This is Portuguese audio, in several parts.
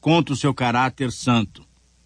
contra o seu caráter santo.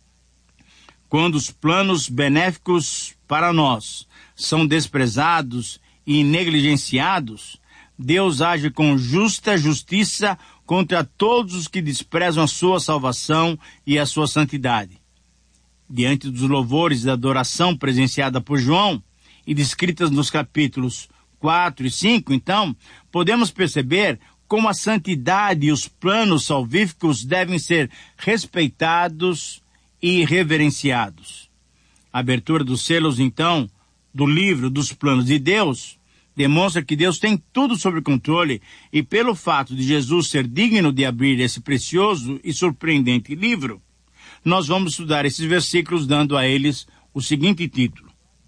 Quando os planos benéficos para nós são desprezados e negligenciados, Deus age com justa justiça contra todos os que desprezam a sua salvação e a sua santidade. Diante dos louvores da adoração presenciada por João e descritas nos capítulos 4 e 5, então, podemos perceber como a santidade e os planos salvíficos devem ser respeitados e reverenciados. A abertura dos selos, então, do livro dos planos de Deus, demonstra que Deus tem tudo sob controle e pelo fato de Jesus ser digno de abrir esse precioso e surpreendente livro, nós vamos estudar esses versículos dando a eles o seguinte título: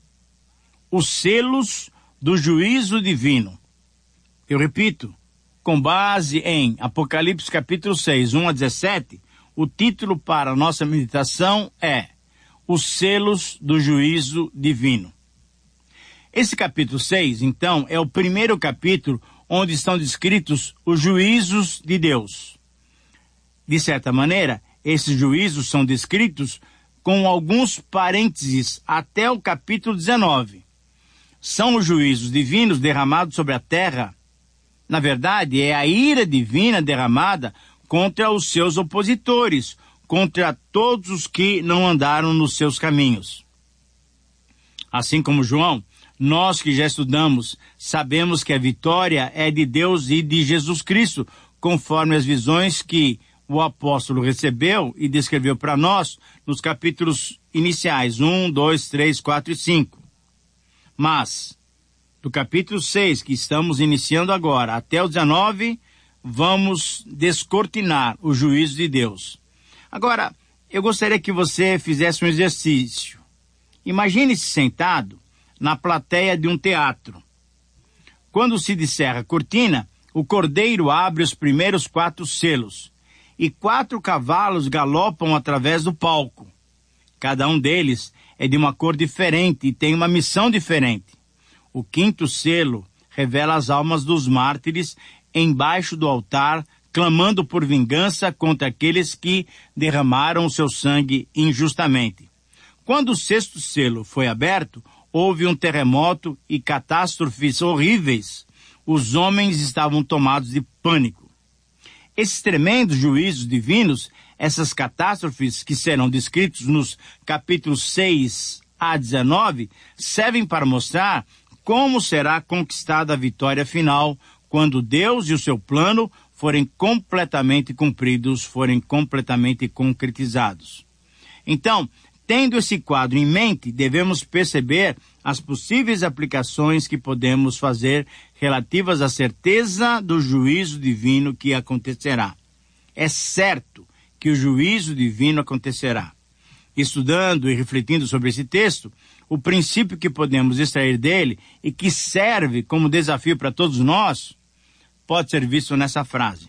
Os selos do juízo divino. Eu repito, com base em Apocalipse capítulo 6, 1 a 17, o título para a nossa meditação é Os selos do juízo divino. Esse capítulo 6, então, é o primeiro capítulo onde estão descritos os juízos de Deus. De certa maneira, esses juízos são descritos com alguns parênteses até o capítulo 19. São os juízos divinos derramados sobre a terra. Na verdade, é a ira divina derramada contra os seus opositores, contra todos os que não andaram nos seus caminhos. Assim como João, nós que já estudamos, sabemos que a vitória é de Deus e de Jesus Cristo, conforme as visões que o apóstolo recebeu e descreveu para nós nos capítulos iniciais 1, 2, 3, 4 e 5. Mas, do capítulo 6, que estamos iniciando agora, até o 19, vamos descortinar o juízo de Deus. Agora, eu gostaria que você fizesse um exercício. Imagine-se sentado na plateia de um teatro. Quando se descerra a cortina, o cordeiro abre os primeiros 4 selos, e 4 cavalos galopam através do palco. Cada um deles é de uma cor diferente e tem uma missão diferente. O 5º selo revela as almas dos mártires embaixo do altar, clamando por vingança contra aqueles que derramaram o seu sangue injustamente. Quando o 6º selo foi aberto, houve um terremoto e catástrofes horríveis. Os homens estavam tomados de pânico. Esses tremendos juízos divinos, essas catástrofes que serão descritos nos capítulos 6 a 19, servem para mostrar como será conquistada a vitória final quando Deus e o seu plano forem completamente cumpridos, forem completamente concretizados. Então, tendo esse quadro em mente, devemos perceber as possíveis aplicações que podemos fazer relativas à certeza do juízo divino que acontecerá. É certo que o juízo divino acontecerá. Estudando e refletindo sobre esse texto, o princípio que podemos extrair dele e que serve como desafio para todos nós, pode ser visto nessa frase.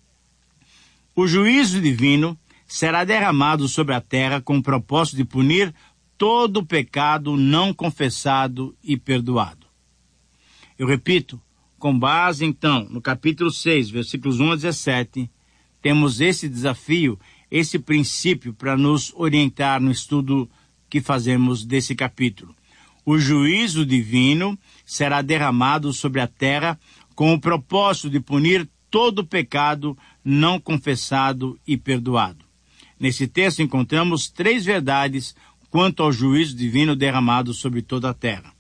O juízo divino será derramado sobre a terra com o propósito de punir todo o pecado não confessado e perdoado. Eu repito, com base então no capítulo 6, versículos 1 a 17, temos esse desafio, esse princípio para nos orientar no estudo que fazemos desse capítulo. O juízo divino será derramado sobre a terra com o propósito de punir todo o pecado não confessado e perdoado. Nesse texto encontramos 3 verdades quanto ao juízo divino derramado sobre toda a terra.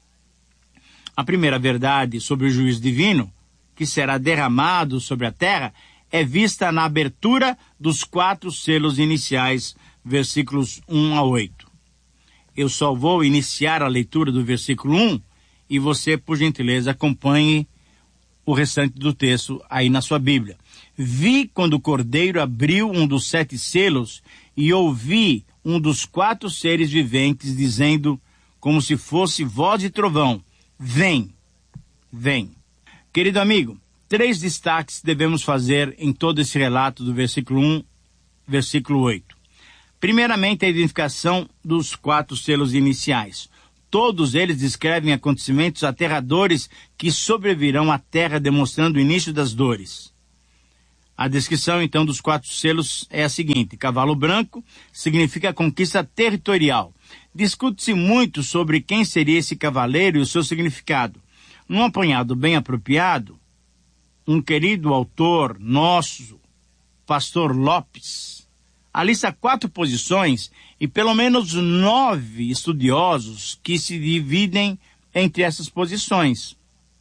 A primeira verdade sobre o juízo divino, que será derramado sobre a terra, é vista na abertura dos 4 selos iniciais, versículos 1 a 8. Eu só vou iniciar a leitura do versículo 1 e você, por gentileza, acompanhe o restante do texto aí na sua Bíblia. Vi quando o cordeiro abriu um dos 7 selos e ouvi um dos 4 seres viventes dizendo, como se fosse voz de trovão, vem, vem. Querido amigo, 3 destaques devemos fazer em todo esse relato do versículo 1, versículo 8. Primeiramente, a identificação dos 4 selos iniciais. Todos eles descrevem acontecimentos aterradores que sobrevirão à terra, demonstrando o início das dores. A descrição, então, dos 4 selos é a seguinte: cavalo branco significa conquista territorial. Discute-se muito sobre quem seria esse cavaleiro e o seu significado. Num apanhado bem apropriado, um querido autor nosso, Pastor Lopes, alista 4 posições e pelo menos 9 estudiosos que se dividem entre essas posições.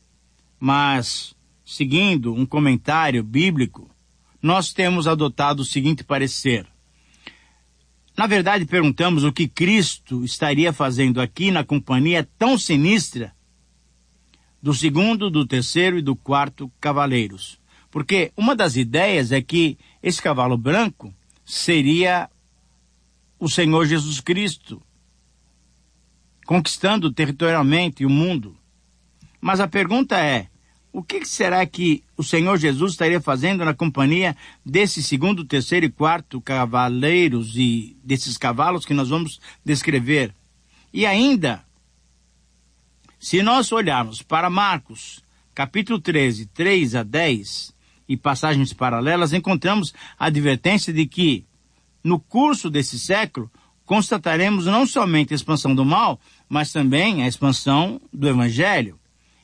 Mas, seguindo um comentário bíblico, nós temos adotado o seguinte parecer. Na verdade, perguntamos o que Cristo estaria fazendo aqui na companhia tão sinistra do 2º, do 3º e do 4º cavaleiros. Porque uma das ideias é que esse cavalo branco seria o Senhor Jesus Cristo, conquistando territorialmente o mundo. Mas a pergunta é, o que será que o Senhor Jesus estaria fazendo na companhia desses 2º, 3º e 4º cavaleiros e desses cavalos que nós vamos descrever? E ainda, se nós olharmos para Marcos, capítulo 13, 3 a 10, e passagens paralelas, encontramos a advertência de que, no curso desse século, constataremos não somente a expansão do mal, mas também a expansão do Evangelho.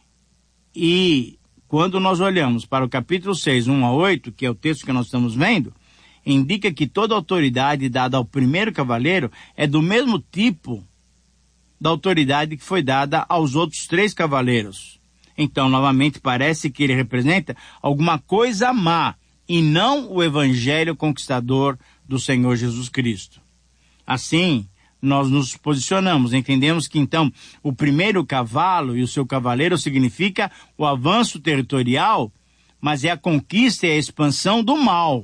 E quando nós olhamos para o capítulo 6, 1 a 8, que é o texto que nós estamos vendo, indica que toda a autoridade dada ao primeiro cavaleiro é do mesmo tipo da autoridade que foi dada aos outros 3 cavaleiros. Então, novamente, parece que ele representa alguma coisa má e não o evangelho conquistador do Senhor Jesus Cristo. Assim, nós nos posicionamos, entendemos que então o primeiro cavalo e o seu cavaleiro significa o avanço territorial, mas é a conquista e a expansão do mal.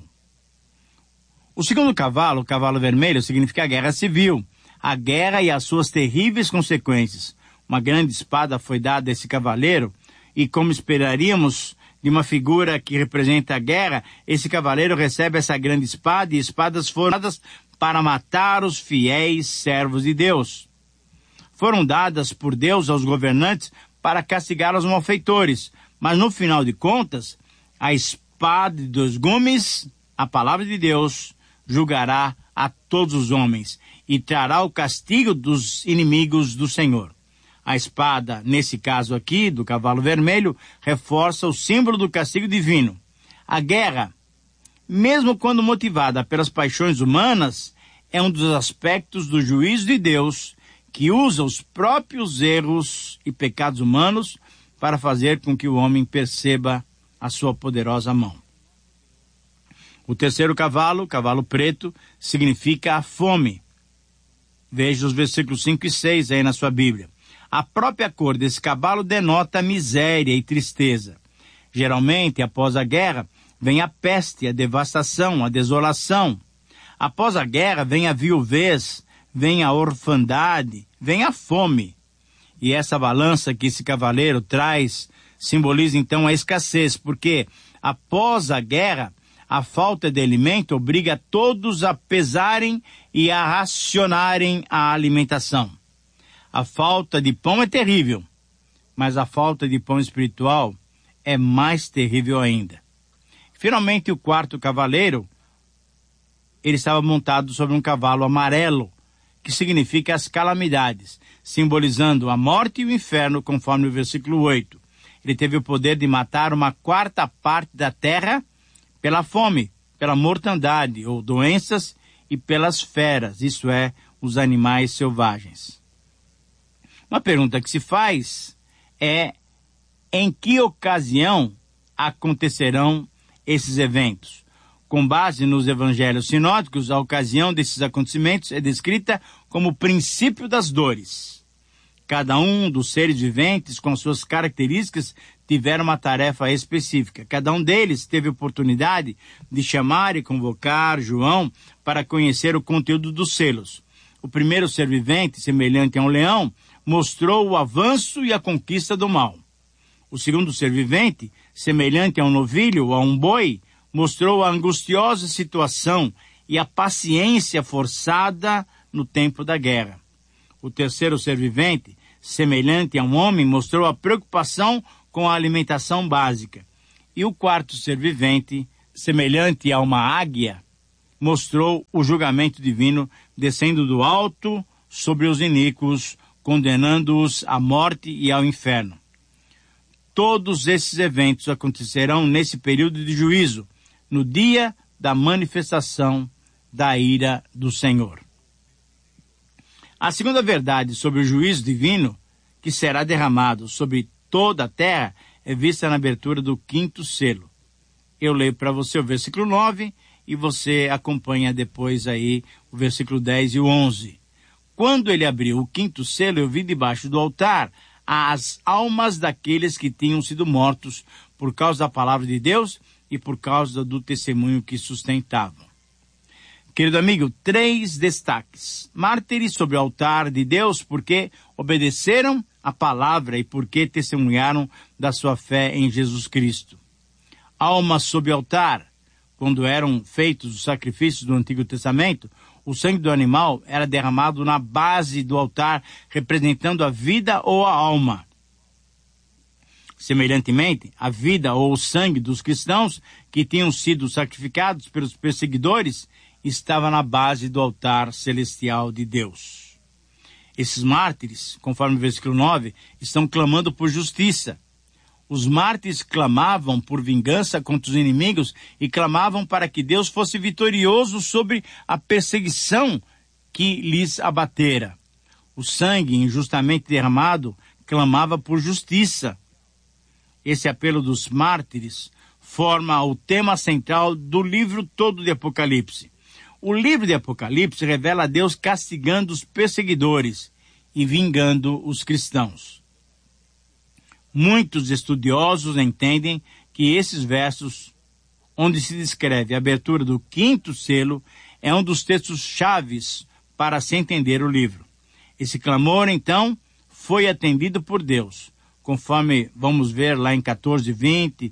O segundo cavalo, o cavalo vermelho, significa a guerra civil, a guerra e as suas terríveis consequências. Uma grande espada foi dada a esse cavaleiro, e como esperaríamos de uma figura que representa a guerra, esse cavaleiro recebe essa grande espada, e espadas foram dadas para matar os fiéis servos de Deus. Foram dadas por Deus aos governantes para castigar os malfeitores, mas no final de contas, a espada de 2 gumes, a palavra de Deus, julgará a todos os homens e trará o castigo dos inimigos do Senhor. A espada, nesse caso aqui, do cavalo vermelho, reforça o símbolo do castigo divino. A guerra, mesmo quando motivada pelas paixões humanas, é um dos aspectos do juízo de Deus que usa os próprios erros e pecados humanos para fazer com que o homem perceba a sua poderosa mão. O terceiro cavalo, cavalo preto, significa a fome. Veja os versículos 5 e 6 aí na sua Bíblia. A própria cor desse cavalo denota miséria e tristeza. Geralmente, após a guerra, vem a peste, a devastação, a desolação. Após a guerra, vem a viuvez, vem a orfandade, vem a fome. E essa balança que esse cavaleiro traz simboliza então a escassez, porque após a guerra, a falta de alimento obriga todos a pesarem e a racionarem a alimentação. A falta de pão é terrível, mas a falta de pão espiritual é mais terrível ainda. Finalmente, o 4º cavaleiro, ele estava montado sobre um cavalo amarelo, que significa as calamidades, simbolizando a morte e o inferno, conforme o versículo 8. Ele teve o poder de matar 1/4 parte da terra pela fome, pela mortandade ou doenças e pelas feras, isso é, os animais selvagens. Uma pergunta que se faz é: em que ocasião acontecerão esses eventos? Com base nos evangelhos sinóticos, a ocasião desses acontecimentos é descrita como o princípio das dores. Cada um dos seres viventes, com suas características, tiveram uma tarefa específica. Cada um deles teve oportunidade de chamar e convocar João para conhecer o conteúdo dos selos. O primeiro ser vivente, semelhante a um leão, mostrou o avanço e a conquista do mal. O segundo ser vivente, semelhante a um novilho ou a um boi, mostrou a angustiosa situação e a paciência forçada no tempo da guerra. O terceiro ser vivente, semelhante a um homem, mostrou a preocupação com a alimentação básica. E o 4º ser vivente, semelhante a uma águia, mostrou o julgamento divino descendo do alto sobre os iníquos, condenando-os à morte e ao inferno. Todos esses eventos acontecerão nesse período de juízo, no dia da manifestação da ira do Senhor. A segunda verdade sobre o juízo divino, que será derramado sobre toda a terra, é vista na abertura do 5º selo. Eu leio para você o versículo 9 e você acompanha depois aí o versículo 10 e o 11. Quando ele abriu o 5º selo, eu vi debaixo do altar as almas daqueles que tinham sido mortos por causa da palavra de Deus e por causa do testemunho que sustentavam. Querido amigo, 3 destaques. Mártires sobre o altar de Deus porque obedeceram a palavra e porque testemunharam da sua fé em Jesus Cristo. Almas sob altar. Quando eram feitos os sacrifícios do Antigo Testamento, o sangue do animal era derramado na base do altar, representando a vida ou a alma. Semelhantemente, a vida ou o sangue dos cristãos que tinham sido sacrificados pelos perseguidores estava na base do altar celestial de Deus. Esses mártires, conforme o versículo 9, estão clamando por justiça. Os mártires clamavam por vingança contra os inimigos e clamavam para que Deus fosse vitorioso sobre a perseguição que lhes abatera. O sangue injustamente derramado clamava por justiça. Esse apelo dos mártires forma o tema central do livro todo de Apocalipse. O livro de Apocalipse revela a Deus castigando os perseguidores e vingando os cristãos. Muitos estudiosos entendem que esses versos, onde se descreve a abertura do 5º selo, é um dos textos chaves para se entender o livro. Esse clamor, então, foi atendido por Deus, conforme vamos ver lá em 14:20,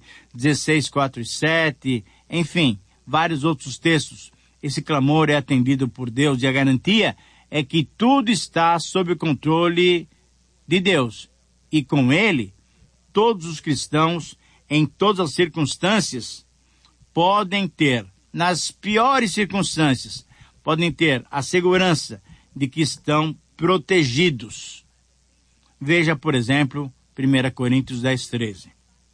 16:4-7, enfim, vários outros textos. Esse clamor é atendido por Deus e a garantia é que tudo está sob o controle de Deus. E com Ele, todos os cristãos, em todas as circunstâncias, podem ter, nas piores circunstâncias, podem ter a segurança de que estão protegidos. Veja, por exemplo, 1 Coríntios 10:13.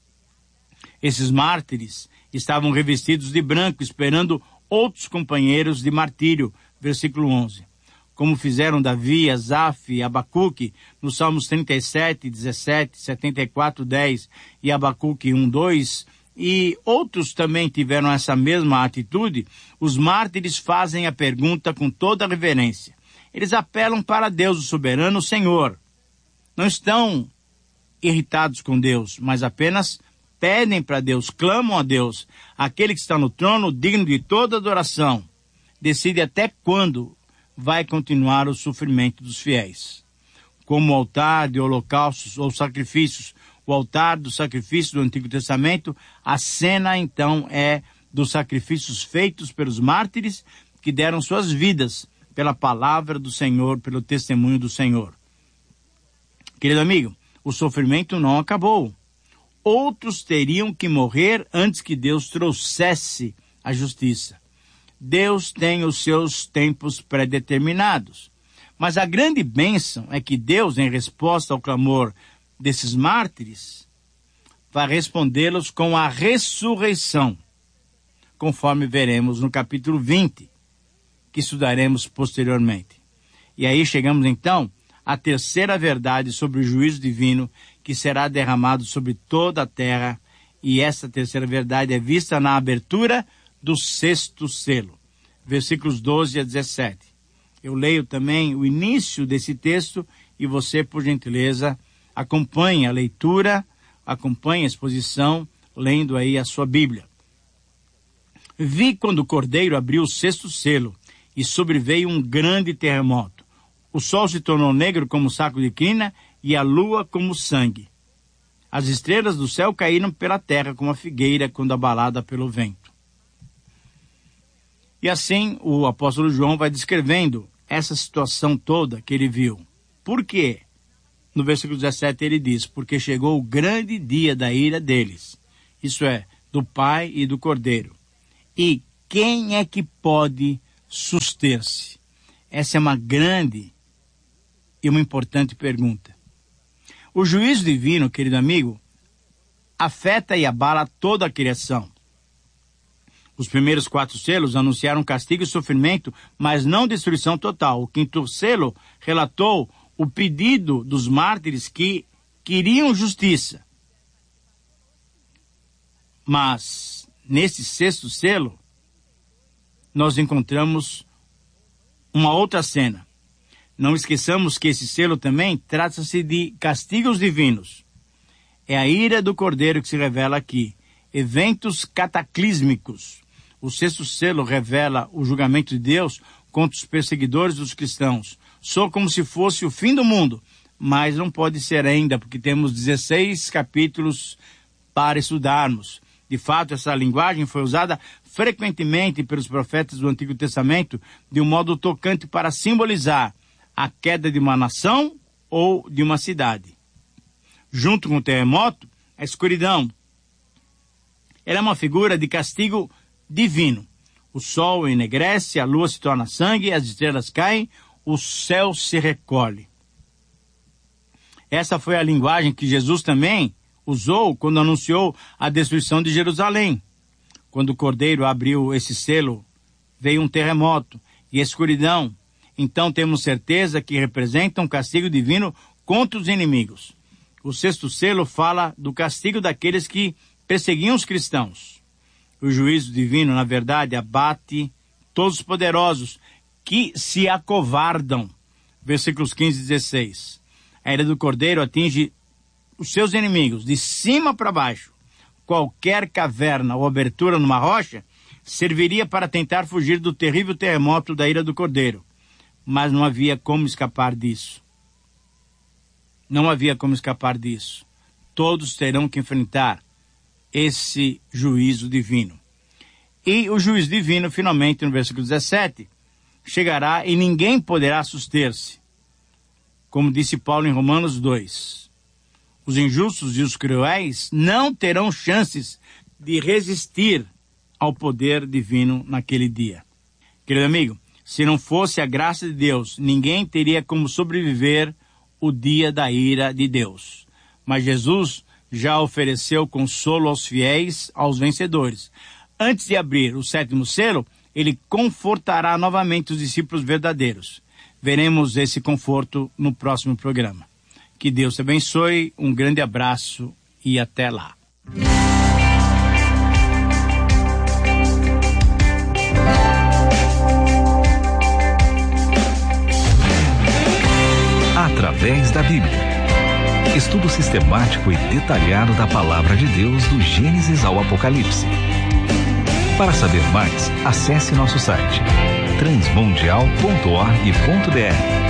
Esses mártires estavam revestidos de branco, esperando outros companheiros de martírio, versículo 11. Como fizeram Davi, Asaf e Abacuque, nos Salmos 37, 17, 74, 10 e Abacuque 1, 2, e outros também tiveram essa mesma atitude, os mártires fazem a pergunta com toda a reverência. Eles apelam para Deus, o soberano Senhor. Não estão irritados com Deus, mas apenas pedem para Deus, clamam a Deus, aquele que está no trono, digno de toda adoração. Decide até quando vai continuar o sofrimento dos fiéis. Como o altar de holocaustos ou sacrifícios, o altar do sacrifício do Antigo Testamento, a cena então é dos sacrifícios feitos pelos mártires que deram suas vidas pela palavra do Senhor, pelo testemunho do Senhor. Querido amigo, o sofrimento não acabou. Outros teriam que morrer antes que Deus trouxesse a justiça. Deus tem os seus tempos pré-determinados. Mas a grande bênção é que Deus, em resposta ao clamor desses mártires, vai respondê-los com a ressurreição, conforme veremos no capítulo 20, que estudaremos posteriormente. E aí chegamos então à terceira verdade sobre o juízo divino que será derramado sobre toda a terra, e essa terceira verdade é vista na abertura do 6º selo, versículos 12 a 17. Eu leio também o início desse texto e você, por gentileza, acompanhe a leitura, acompanhe a exposição, lendo aí a sua Bíblia. Vi quando o Cordeiro abriu o 6º selo e sobreveio um grande terremoto. O sol se tornou negro como saco de crina e a lua como sangue. As estrelas do céu caíram pela terra como a figueira quando abalada pelo vento. E assim o apóstolo João vai descrevendo essa situação toda que ele viu. Por quê? No versículo 17 ele diz, porque chegou o grande dia da ira deles, isso é, do Pai e do Cordeiro. E quem é que pode suster-se? Essa é uma grande e uma importante pergunta. O juízo divino, querido amigo, afeta e abala toda a criação. Os primeiros 4 selos anunciaram castigo e sofrimento, mas não destruição total. O 5º selo relatou o pedido dos mártires que queriam justiça. Mas, nesse 6º selo, nós encontramos uma outra cena. Não esqueçamos que esse selo também trata-se de castigos divinos. É a ira do Cordeiro que se revela aqui. Eventos cataclísmicos. O 6º selo revela o julgamento de Deus contra os perseguidores dos cristãos. Soa como se fosse o fim do mundo, mas não pode ser ainda, porque temos 16 capítulos para estudarmos. De fato, essa linguagem foi usada frequentemente pelos profetas do Antigo Testamento de um modo tocante para simbolizar a queda de uma nação ou de uma cidade. Junto com o terremoto, a escuridão. Ela é uma figura de castigo divino. O sol enegrece, a lua se torna sangue, as estrelas caem, o céu se recolhe. Essa foi a linguagem que Jesus também usou quando anunciou a destruição de Jerusalém. Quando o Cordeiro abriu esse selo, veio um terremoto e a escuridão. Então temos certeza que representa um castigo divino contra os inimigos. O 6º selo fala do castigo daqueles que perseguiam os cristãos. O juízo divino, na verdade, abate todos os poderosos que se acovardam. Versículos 15 e 16. A ira do Cordeiro atinge os seus inimigos, de cima para baixo. Qualquer caverna ou abertura numa rocha serviria para tentar fugir do terrível terremoto da ira do Cordeiro. Mas não havia como escapar disso. Não havia como escapar disso. Todos terão que enfrentar esse juízo divino. E o juízo divino, finalmente, no versículo 17, chegará e ninguém poderá suster-se. Como disse Paulo em Romanos 2. Os injustos e os cruéis não terão chances de resistir ao poder divino naquele dia. Querido amigo, se não fosse a graça de Deus, ninguém teria como sobreviver o dia da ira de Deus. Mas Jesus já ofereceu consolo aos fiéis, aos vencedores. Antes de abrir o 7º selo, ele confortará novamente os discípulos verdadeiros. Veremos esse conforto no próximo programa. Que Deus te abençoe, um grande abraço e até lá. Através da Bíblia. Estudo sistemático e detalhado da Palavra de Deus do Gênesis ao Apocalipse. Para saber mais, acesse nosso site transmundial.org.br.